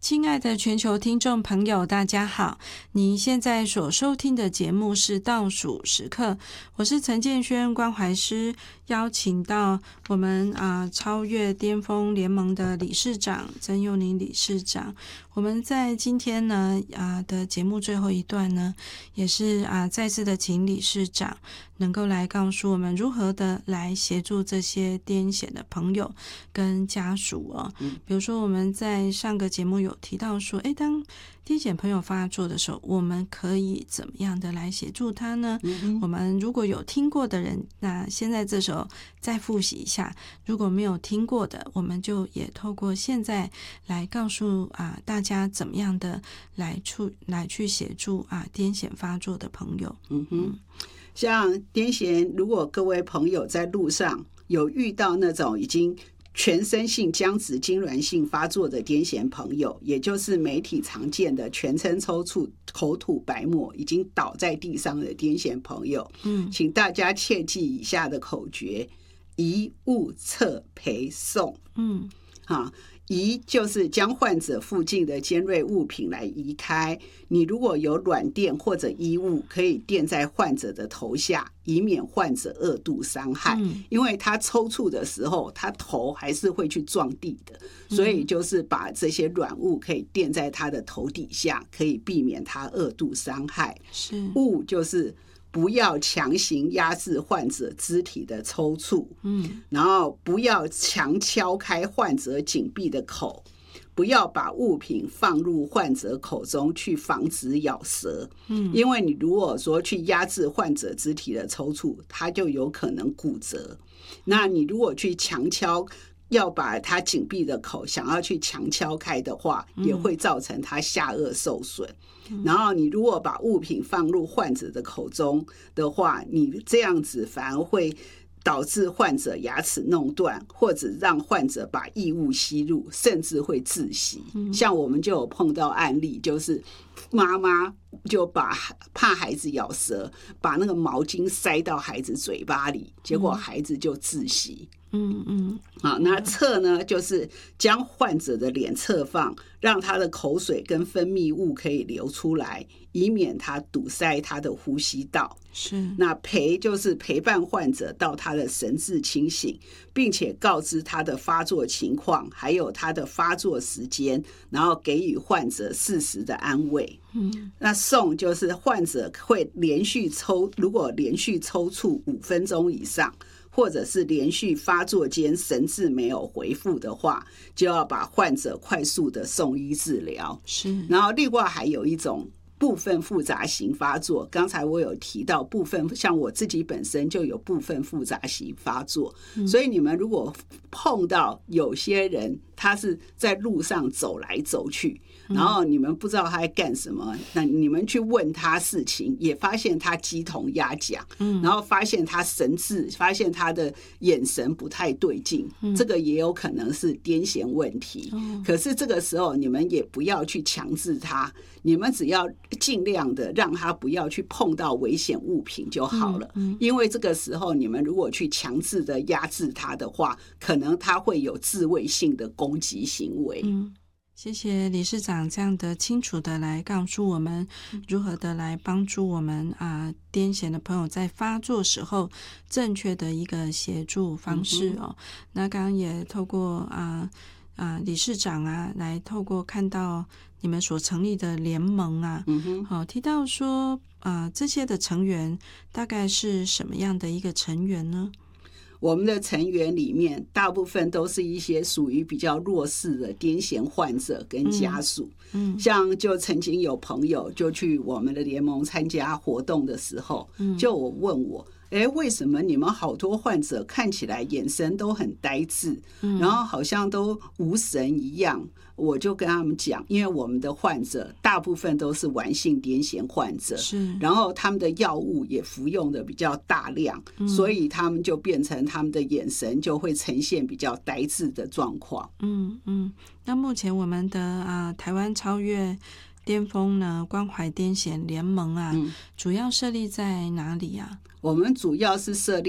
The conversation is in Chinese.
亲爱的全球听众朋友，大家好！你现在所收听的节目是倒数时刻，我是陈建轩关怀师，邀请到我们超越巅峰联盟的理事长曾佑宁理事长。我们在今天呢的节目最后一段呢，也是再次的请理事长能够来告诉我们如何的来协助这些癫痫的朋友跟家属哦。比如说我们在上个节目有提到说，当癫痫朋友发作的时候，我们可以怎么样的来协助他呢？我们如果有听过的人，那现在这时候再复习一下；如果没有听过的，我们就也透过现在来告诉大家怎么样的来去协助癫痫发作的朋友。 像癫痫，如果各位朋友在路上有遇到那种已经全身性僵直痉挛性发作的癫痫朋友，也就是媒体常见的全身抽搐、口吐白沫、已经倒在地上的癫痫朋友，请大家切记以下的口诀：移、物、撤、陪、送。移就是将患者附近的尖锐物品来移开，你如果有软垫或者衣物，可以垫在患者的头下，以免患者二度伤害。因为他抽搐的时候，他头还是会去撞地的，所以就是把这些软物可以垫在他的头底下，可以避免他二度伤害。物就是不要强行压制患者肢体的抽搐，然后不要强敲开患者紧闭的口，不要把物品放入患者口中去防止咬舌，因为你如果说去压制患者肢体的抽搐，他就有可能骨折。那你如果去强敲，要把他紧闭的口想要去强敲开的话，也会造成他下颚受损。然后你如果把物品放入患者的口中的话，你这样子反而会导致患者牙齿弄断，或者让患者把异物吸入，甚至会窒息。像我们就有碰到案例，就是妈妈就怕孩子咬舌，把那个毛巾塞到孩子嘴巴里，结果孩子就窒息。那侧呢，就是将患者的脸侧放，让他的口水跟分泌物可以流出来，以免他堵塞他的呼吸道。那陪就是陪伴患者到他的神志清醒，并且告知他的发作情况，还有他的发作时间，然后给予患者适时的安慰。那送就是患者会如果连续抽搐5分钟以上，或者是连续发作间神志没有恢复的话，就要把患者快速的送医治疗。然后另外还有一种部分复杂型发作，刚才我有提到部分，像我自己本身就有部分复杂型发作，所以你们如果碰到有些人他是在路上走来走去，然后你们不知道他在干什么，那你们去问他事情，也发现他鸡同鸭讲，然后发现他神志，发现他的眼神不太对劲，这个也有可能是癫痫问题。可是这个时候你们也不要去强制他，你们只要尽量的让他不要去碰到危险物品就好了。因为这个时候你们如果去强制的压制他的话，可能他会有自卫性的攻击行为。 谢谢理事长这样的清楚的来告诉我们如何的来帮助我们癫痫的朋友在发作时候正确的一个协助方式哦。那刚刚也透过理事长来透过看到你们所成立的联盟提到说这些的成员大概是什么样的一个成员呢？ 我们的成员里面大部分都是一些属于比较弱势的癫痫患者跟家属。像就曾经有朋友就去我们的联盟参加活动的时候，就问我为什么你们好多患者看起来眼神都很呆滞，然后好像都无神一样。我就跟他们讲，因为我们的患者大部分都是晚性癫痫患者，然后他们的药物也服用的比较大量，所以他们就变成他们的眼神就会呈现比较呆滞的状况。 那目前我们的台湾超越巅峰呢关怀癫痫联盟主要设立在哪里啊？ 我们主要是设立